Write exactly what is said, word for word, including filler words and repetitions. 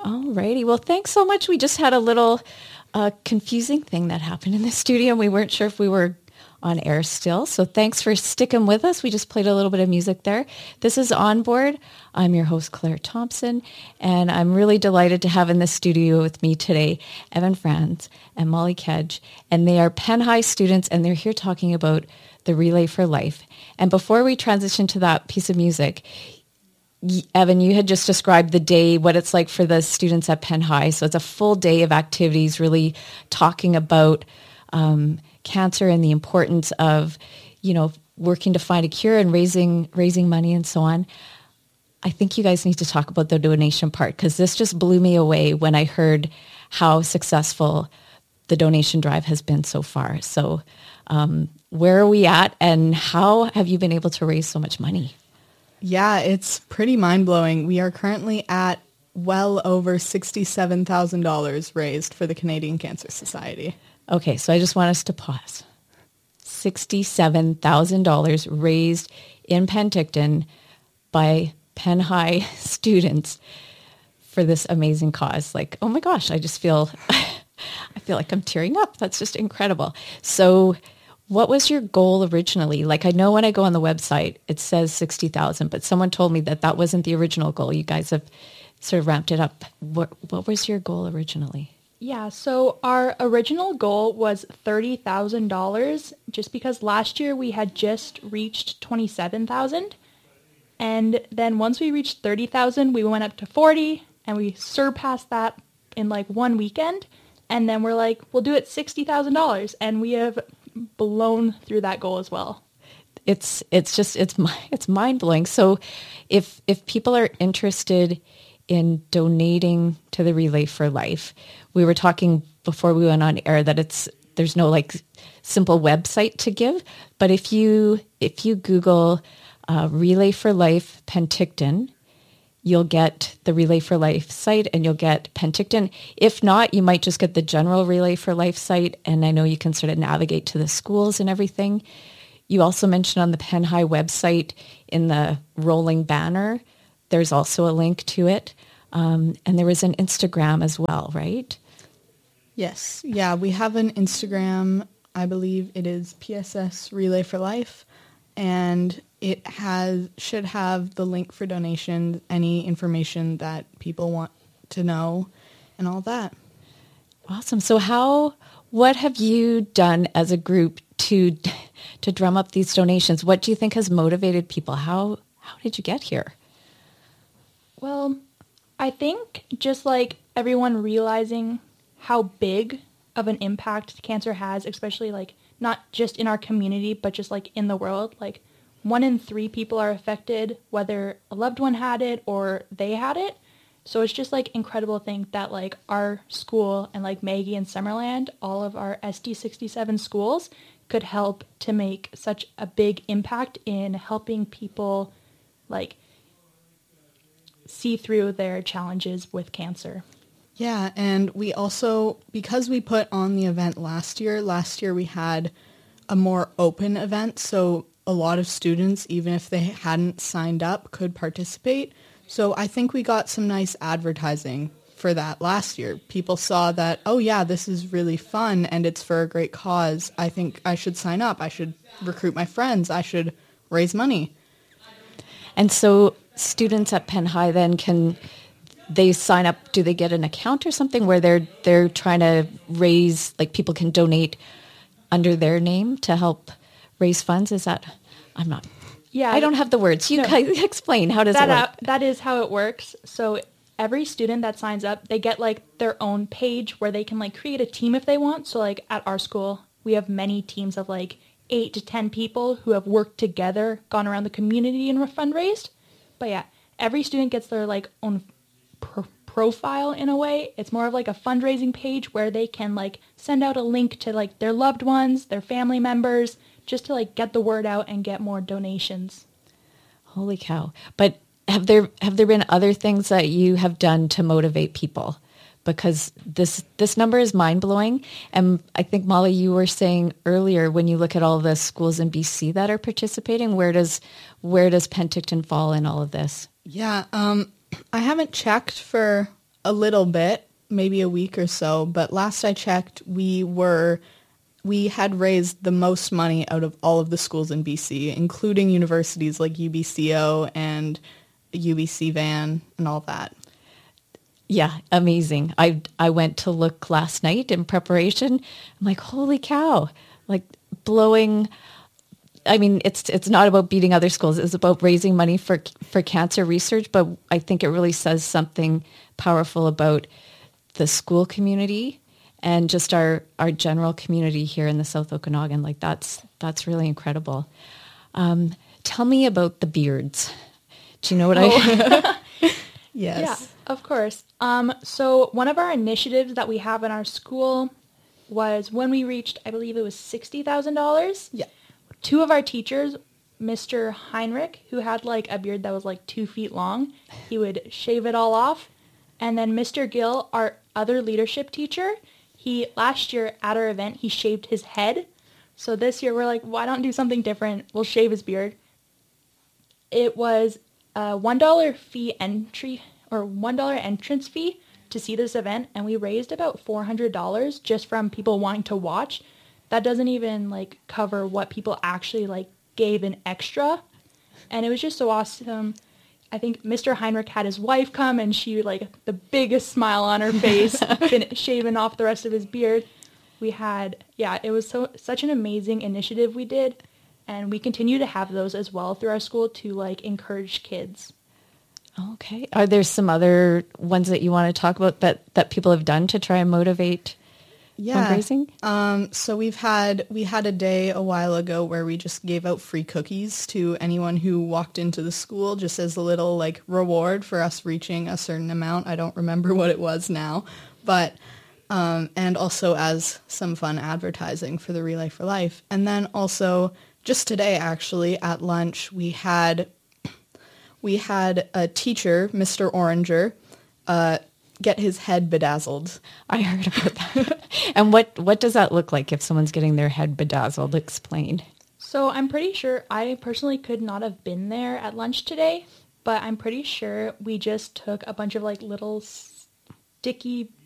Alrighty. Well, thanks so much. We just had a little uh, confusing thing that happened in the studio, and we weren't sure if we were on air still. So thanks for sticking with us. We just played a little bit of music there. This is Onboard. I'm your host, Claire Thompson, and I'm really delighted to have in the studio with me today Evan Franz and Molly Kedge, and they are Penn High students, and they're here talking about the Relay for Life. And before we transition to that piece of music, Evan, you had just described the day, what it's like for the students at Penn High. So it's a full day of activities really talking about um, cancer and the importance of, you know, working to find a cure and raising raising money and so on. I think you guys need to talk about the donation part, because this just blew me away when I heard how successful the donation drive has been so far. So um, where are we at, and how have you been able to raise so much money? Yeah, it's pretty mind-blowing. We are currently at well over sixty-seven thousand dollars raised for the Canadian Cancer Society. Okay, so I just want us to pause. sixty-seven thousand dollars raised in Penticton by Penn High students for this amazing cause. Like, oh my gosh, I just feel, I feel like I'm tearing up. That's just incredible. So what was your goal originally? Like, I know when I go on the website, it says sixty thousand, but someone told me that that wasn't the original goal. You guys have sort of ramped it up. What, what was your goal originally? Yeah, so our original goal was thirty thousand dollars, just because last year we had just reached twenty-seven thousand dollars. And then once we reached thirty thousand dollars, we went up to forty, and we surpassed that in like one weekend. And then we're like, we'll do it sixty thousand dollars. And we have blown through that goal as well. It's it's just, it's it's mind-blowing. So if if people are interested in donating to the Relay for Life, we were talking before we went on air that it's there's no like simple website to give, but if you if you Google uh, Relay for Life Penticton, you'll get the Relay for Life site and you'll get Penticton. If not, you might just get the general Relay for Life site, and I know you can sort of navigate to the schools and everything. You also mentioned on the Penn High website in the rolling banner, there's also a link to it. Um, and there is an Instagram as well, right? Yes. Yeah, we have an Instagram. I believe it is P S S Relay for Life, and it has should have the link for donations, any information that people want to know, and all that. Awesome. So how, what have you done as a group to to drum up these donations? What do you think has motivated people? How how did you get here? Well, I think just like everyone realizing how big of an impact cancer has, especially like not just in our community, but just like in the world. Like one in three people are affected, whether a loved one had it or they had it. So it's just like incredible to think that like our school and like Maggie and Summerland, all of our S D sixty-seven schools could help to make such a big impact in helping people like see through their challenges with cancer. Yeah, and we also, because we put on the event last year, last year we had a more open event, so a lot of students, even if they hadn't signed up, could participate. So I think we got some nice advertising for that last year. People saw that, oh yeah, this is really fun and it's for a great cause. I think I should sign up. I should recruit my friends. I should raise money. And so students at Penn High then can, they sign up, do they get an account or something where they're they're trying to raise, like people can donate under their name to help raise funds? Is that, I'm not, yeah, I don't have the words. You no, guys explain, how does that, it work? Uh, that is how it works. So every student that signs up, they get like their own page where they can like create a team if they want. So like at our school, we have many teams of like eight to ten people who have worked together, gone around the community and fundraised. But yeah, every student gets their like own pro- profile in a way. It's more of like a fundraising page where they can like send out a link to like their loved ones, their family members, just to like get the word out and get more donations. Holy cow. But have there have there been other things that you have done to motivate people? Because this this number is mind-blowing. And I think, Molly, you were saying earlier, when you look at all the schools in B C that are participating, where does where does Penticton fall in all of this? Yeah, um, I haven't checked for a little bit, maybe a week or so, but last I checked, we were we had raised the most money out of all of the schools in B C, including universities like U B C O and U B C Van and all that. Yeah, amazing. I I went to look last night in preparation. I'm like, holy cow, like blowing. I mean, it's it's not about beating other schools. It's about raising money for for cancer research. But I think it really says something powerful about the school community and just our, our general community here in the South Okanagan. Like that's that's really incredible. Um, tell me about the beards. Do you know what oh. I? Yes. Yeah, of course. Um, so one of our initiatives that we have in our school was when we reached, I believe it was sixty thousand dollars. Yeah. Two of our teachers, Mister Heinrich, who had like a beard that was like two feet long, he would shave it all off. And then Mister Gill, our other leadership teacher, he last year at our event, he shaved his head. So this year we're like, why don't do something different? We'll shave his beard. It was a one dollar fee entry or one dollar entrance fee to see this event. And we raised about four hundred dollars just from people wanting to watch. That doesn't even like cover what people actually like gave in extra. And it was just so awesome. I think Mister Heinrich had his wife come and she like the biggest smile on her face, been shaving off the rest of his beard. We had, yeah, it was so such an amazing initiative we did. And we continue to have those as well through our school to like encourage kids. Okay. Are there some other ones that you want to talk about that, that people have done to try and motivate yeah. fundraising? Um, so we've had, we had a day a while ago where we just gave out free cookies to anyone who walked into the school just as a little like reward for us reaching a certain amount. I don't remember what it was now, but, um, and also as some fun advertising for the Relay for Life. And then also just today, actually, at lunch, we had, we had a teacher, Mister Oranger, uh, get his head bedazzled. I heard about that. And what, what does that look like if someone's getting their head bedazzled? Explain. So I'm pretty sure I personally could not have been there at lunch today, but I'm pretty sure we just took a bunch of like little sticky